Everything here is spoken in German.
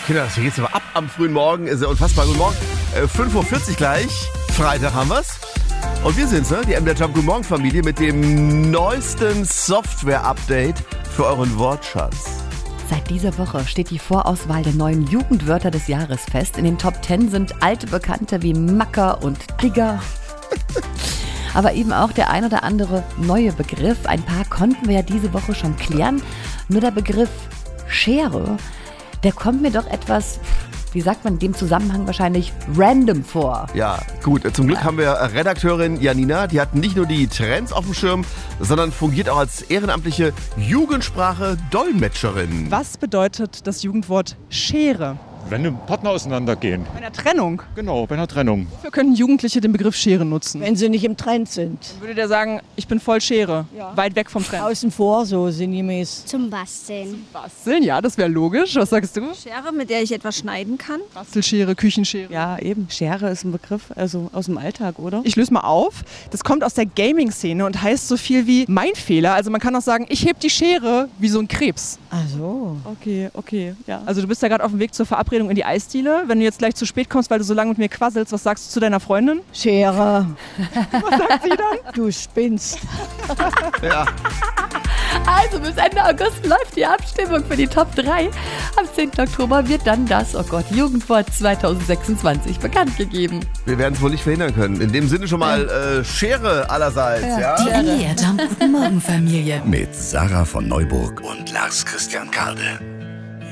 Kinder, hier geht's aber ab am frühen Morgen. Ist ja unfassbar. Guten Morgen. 5:40 Uhr gleich. Freitag haben wir's. Und wir sind's, ne? Die MDR Jump Guten Morgen Familie mit dem neuesten Software-Update für euren Wortschatz. Seit dieser Woche steht die Vorauswahl der neuen Jugendwörter des Jahres fest. In den Top 10 sind alte Bekannte wie Macker und Digger. Aber eben auch der ein oder andere neue Begriff. Ein paar konnten wir ja diese Woche schon klären. Nur der Begriff Schere, der kommt mir doch etwas, wie sagt man in dem Zusammenhang wahrscheinlich, random vor. Ja, gut. Zum Glück haben wir Redakteurin Janina, die hat nicht nur die Trends auf dem Schirm, sondern fungiert auch als ehrenamtliche Jugendsprache-Dolmetscherin. Was bedeutet das Jugendwort Schere? Wenn Partner auseinandergehen. Bei einer Trennung. Genau, bei einer Trennung. Wofür können Jugendliche den Begriff Schere nutzen? Wenn sie nicht im Trend sind. Würde der sagen, ich bin voll Schere, weit weg vom Trend? Außen vor, so sinngemäß. Zum Basteln. Basteln, ja, das wäre logisch. Was sagst du? Schere, mit der ich etwas schneiden kann. Bastelschere, Küchenschere. Ja, eben. Schere ist ein Begriff, also aus dem Alltag, oder? Ich löse mal auf. Das kommt aus der Gaming-Szene und heißt so viel wie mein Fehler. Also man kann auch sagen, ich heb die Schere wie so ein Krebs. Ach so. Okay, ja. Also du bist ja gerade auf dem Weg zur Verabredung in die Eisdiele. Wenn du jetzt gleich zu spät kommst, weil du so lange mit mir quasselst, was sagst du zu deiner Freundin? Schere. Was sagt sie dann? Du spinnst. Ja. Also bis Ende August läuft die Abstimmung für die Top 3. Am 10. Oktober wird dann das, Jugendwort 2026 bekannt gegeben. Wir werden es wohl nicht verhindern können. In dem Sinne schon mal Schere allerseits. Ja. Die MDR Jump Guten Morgen Familie. Mit Sarah von Neuburg und Lars Christian Kade.